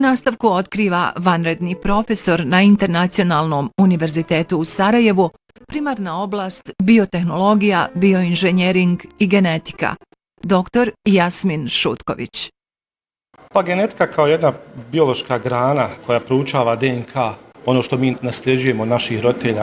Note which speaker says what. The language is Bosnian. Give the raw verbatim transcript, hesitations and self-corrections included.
Speaker 1: Nastavku otkriva vanredni profesor na Internacionalnom univerzitetu u Sarajevu, primarna oblast biotehnologija, bioinženjering i genetika. Doktor Jasmin Šutković.
Speaker 2: Pa genetika kao jedna biološka grana koja proučava D N K, ono što mi nasljeđujemo od naših roditelja,